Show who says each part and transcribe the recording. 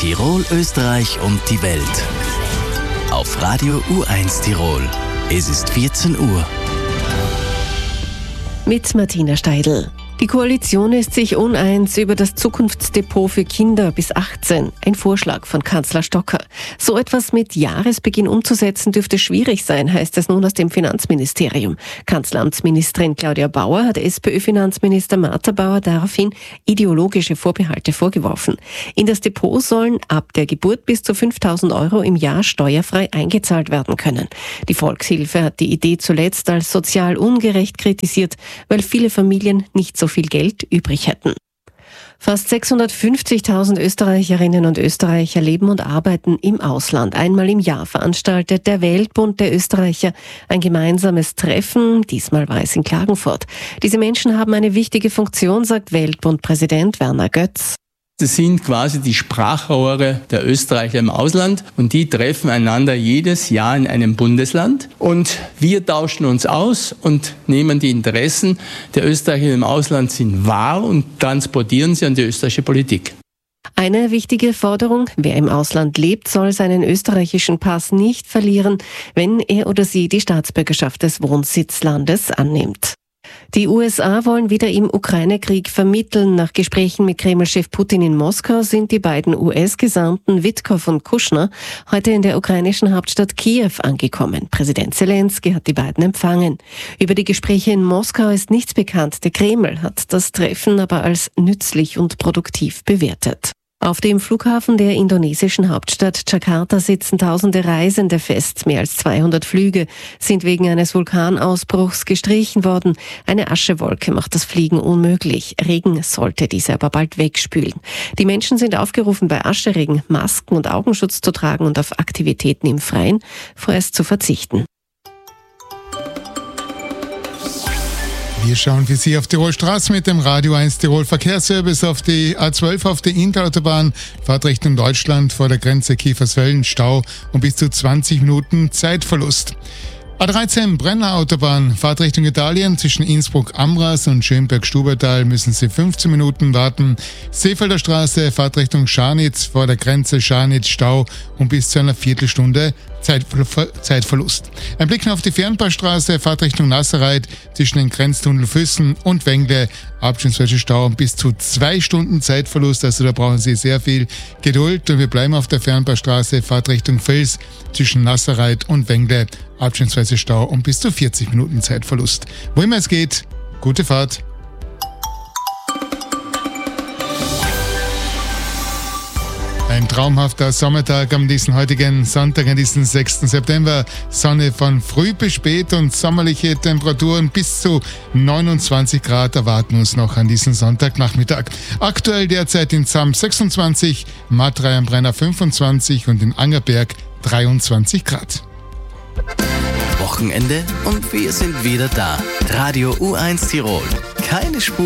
Speaker 1: Tirol, Österreich und die Welt. Auf Radio U1 Tirol. Es ist 14 Uhr.
Speaker 2: Mit Martina Steidl. Die Koalition ist sich uneins über das Zukunftsdepot für Kinder bis 18. Ein Vorschlag von Kanzler Stocker. So etwas mit Jahresbeginn umzusetzen dürfte schwierig sein, heißt es nun aus dem Finanzministerium. Kanzleramtsministerin Claudia Bauer hat SPÖ-Finanzminister Martha Bauer daraufhin ideologische Vorbehalte vorgeworfen. In das Depot sollen ab der Geburt bis zu 5.000 Euro im Jahr steuerfrei eingezahlt werden können. Die Volkshilfe hat die Idee zuletzt als sozial ungerecht kritisiert, weil viele Familien nicht so viel Geld übrig hätten. Fast 650.000 Österreicherinnen und Österreicher leben und arbeiten im Ausland. Einmal im Jahr veranstaltet der Weltbund der Österreicher ein gemeinsames Treffen. Diesmal war es in Klagenfurt. Diese Menschen haben eine wichtige Funktion, sagt Weltbundpräsident Werner Götz.
Speaker 3: Das sind quasi die Sprachrohre der Österreicher im Ausland und die treffen einander jedes Jahr in einem Bundesland und wir tauschen uns aus und nehmen die Interessen der Österreicher im Ausland sind wahr und transportieren sie an die österreichische Politik.
Speaker 2: Eine wichtige Forderung: Wer im Ausland lebt, soll seinen österreichischen Pass nicht verlieren, wenn er oder sie die Staatsbürgerschaft des Wohnsitzlandes annimmt. Die USA wollen wieder im Ukraine-Krieg vermitteln. Nach Gesprächen mit Kreml-Chef Putin in Moskau sind die beiden US-Gesandten Witkow und Kushner heute in der ukrainischen Hauptstadt Kiew angekommen. Präsident Zelensky hat die beiden empfangen. Über die Gespräche in Moskau ist nichts bekannt. Der Kreml hat das Treffen aber als nützlich und produktiv bewertet. Auf dem Flughafen der indonesischen Hauptstadt Jakarta sitzen tausende Reisende fest. Mehr als 200 Flüge sind wegen eines Vulkanausbruchs gestrichen worden. Eine Aschewolke macht das Fliegen unmöglich. Regen sollte diese aber bald wegspülen. Die Menschen sind aufgerufen, bei Ascheregen Masken und Augenschutz zu tragen und auf Aktivitäten im Freien vorerst zu verzichten.
Speaker 4: Wir schauen für Sie auf Tirol Straße mit dem Radio 1 Tirol Verkehrsservice auf die A12 auf der Interautobahn, Fahrt Richtung Deutschland vor der Grenze Kiefersfelden, Stau und bis zu 20 Minuten Zeitverlust. A13 Brenner Autobahn, Fahrt Richtung Italien zwischen Innsbruck-Amras und Schönberg-Stubertal müssen Sie 15 Minuten warten. Seefelder Straße, Fahrt Richtung Scharnitz vor der Grenze Scharnitz, Stau und bis zu einer Viertelstunde Zeitverlust. Ein Blick auf die Fernpassstraße, Fahrt Richtung Nasserreit zwischen den Grenztunnel Füssen und Wengle, abschnittsweise Stau und bis zu 2 Stunden Zeitverlust, also da brauchen Sie sehr viel Geduld. Und wir bleiben auf der Fernpassstraße, Fahrt Richtung Vils zwischen Nasserreit und Wengle, abschnittsweise Stau und bis zu 40 Minuten Zeitverlust. Wo immer es geht, gute Fahrt. Ein traumhafter Sommertag am diesem heutigen Sonntag, an diesem 6. September. Sonne von früh bis spät und sommerliche Temperaturen bis zu 29 Grad erwarten uns noch an diesem Sonntagnachmittag. Aktuell derzeit in Zam 26, Matrei am Brenner 25 und in Angerberg 23 Grad.
Speaker 1: Wochenende und wir sind wieder da. Radio U1 Tirol. Keine Spur.